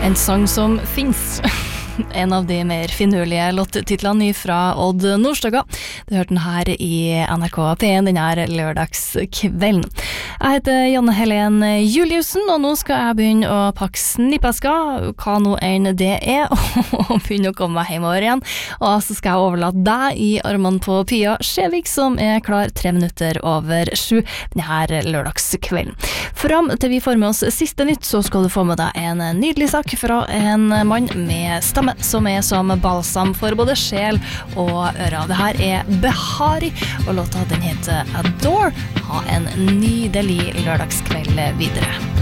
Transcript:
En sang som finnes. En av de mer finurlige låttitlene fra Odd Nordstoga. Du hørte den her i NRK P1 den her lørdagskvelden. Jeg heter Janne Helen Juliussen, og nå skal jeg begynne å pakke snippesker, hva nå enn det og begynne å komme meg hjemover igjen. Og så skal jeg overlate deg i armene på Pia Skjevik, som klar 3 minutter over 7 denne her lørdagskvelden. Fram til vi får med oss siste nytt, så skal du få med deg en nydelig sak fra en mann med stemme som som balsam for både sjel og ører. Det her Behari, og låta den heter Adore. Ha en nydelig lørdagskveld videre.